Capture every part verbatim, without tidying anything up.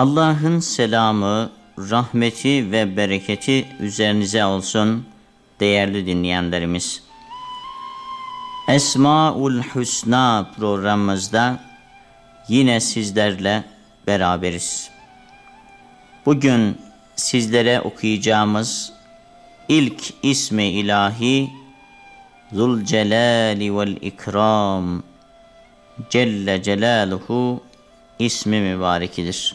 Allah'ın selamı, rahmeti ve bereketi üzerinize olsun değerli dinleyenlerimiz. Esmaül Hüsna programımızda yine sizlerle beraberiz. Bugün sizlere okuyacağımız ilk ismi ilahi Zülcelali vel İkram Celle Celaluhu ismi mübarekidir.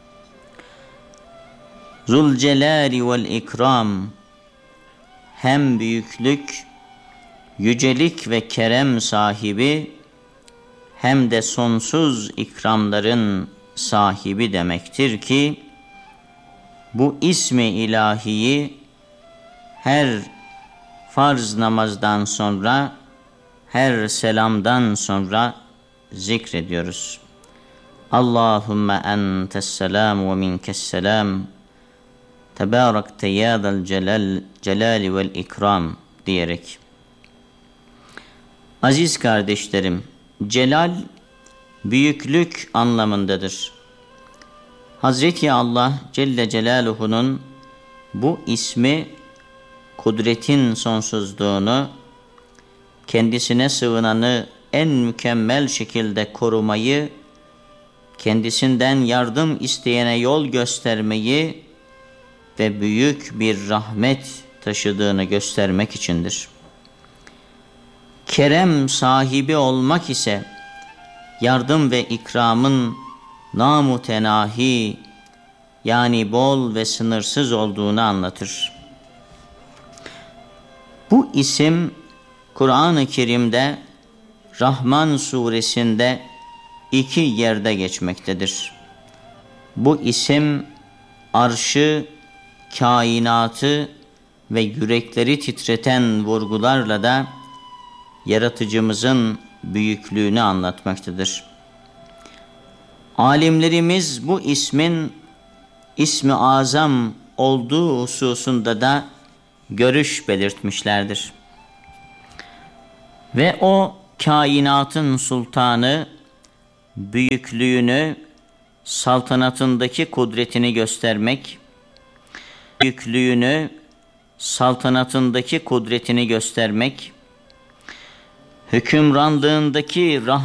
Zülcelali vel İkram hem büyüklük, yücelik ve kerem sahibi hem de sonsuz ikramların sahibi demektir ki bu ismi ilahiyi her farz namazdan sonra, her selamdan sonra zikrediyoruz. Allahümme entes selam ve minkes selam. Tebarekte ya zal celal, celali vel ikram diyerek. Aziz kardeşlerim, celal büyüklük anlamındadır. Hazreti Allah Celle Celaluhu'nun bu ismi kudretin sonsuzluğunu, kendisine sığınanı en mükemmel şekilde korumayı, kendisinden yardım isteyene yol göstermeyi ve büyük bir rahmet taşıdığını göstermek içindir. Kerem sahibi olmak ise yardım ve ikramın namütenahi yani bol ve sınırsız olduğunu anlatır. Bu isim Kur'an-ı Kerim'de Rahman suresinde iki yerde geçmektedir. Bu isim arşı, kainatı ve yürekleri titreten vurgularla da yaratıcımızın büyüklüğünü anlatmaktadır. Alimlerimiz bu ismin ismi azam olduğu hususunda da görüş belirtmişlerdir. Ve o kainatın sultanı büyüklüğünü, saltanatındaki kudretini göstermek, büyüklüğünü, saltanatındaki kudretini göstermek, hükümranlığındaki rahmetini